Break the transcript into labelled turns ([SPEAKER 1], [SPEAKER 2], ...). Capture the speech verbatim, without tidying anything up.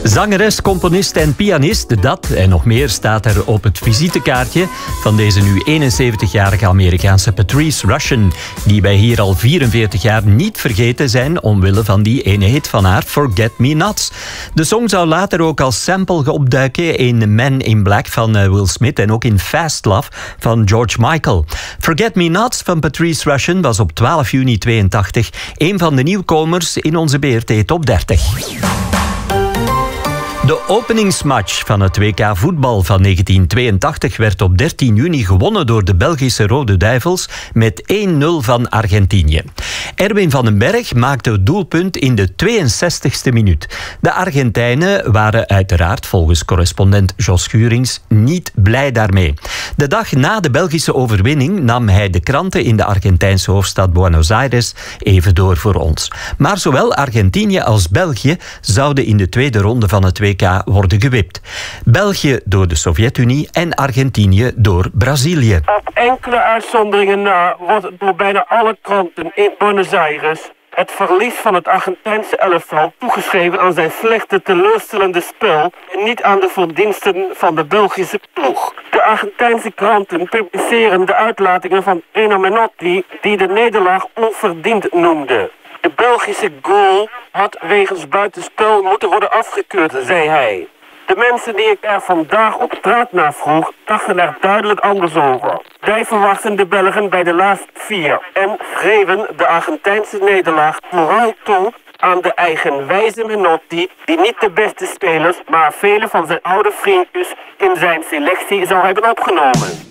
[SPEAKER 1] Zangeres, componist en pianist, dat en nog meer staat er op het visitekaartje van deze nu eenenzeventigjarige Amerikaanse Patrice Rushen, die wij hier al vierenveertig jaar niet vergeten zijn omwille van die ene hit van haar, Forget Me Nots. De song zou later ook als sample opduiken in Man in Black van Will Smith en ook in Fast Love van George Michael. Forget Me Nots van Patrice Rushen was op twaalf juni tweeëntachtig een van de nieuwkomers in onze B R T Top dertig. De openingsmatch van het W K voetbal van negentien tweeëntachtig werd op dertien juni gewonnen door de Belgische Rode Duivels met één nul van Argentinië. Erwin van den Berg maakte het doelpunt in de tweeënzestigste minuut. De Argentijnen waren uiteraard volgens correspondent Jos Schurings niet blij daarmee. De dag na de Belgische overwinning nam hij de kranten in de Argentijnse hoofdstad Buenos Aires even door voor ons. Maar zowel Argentinië als België zouden in de tweede ronde van het W K worden gewipt. België door de Sovjet-Unie en Argentinië door Brazilië.
[SPEAKER 2] Op enkele uitzonderingen na wordt door bijna alle kranten in Buenos Aires het verlies van het Argentijnse elftal toegeschreven aan zijn slechte, teleurstellende spel en niet aan de verdiensten van de Belgische ploeg. De Argentijnse kranten publiceren de uitlatingen van Eno Menotti, die de nederlaag onverdiend noemde. De Belgische goal had wegens buitenspel moeten worden afgekeurd, zei hij. De mensen die ik er vandaag op straat naar vroeg, dachten er duidelijk anders over. Wij verwachten de Belgen bij de laatste vier en schreven de Argentijnse nederlaag vooral toe aan de eigenwijze Menotti, die niet de beste spelers, maar vele van zijn oude vriendjes in zijn selectie zou hebben opgenomen.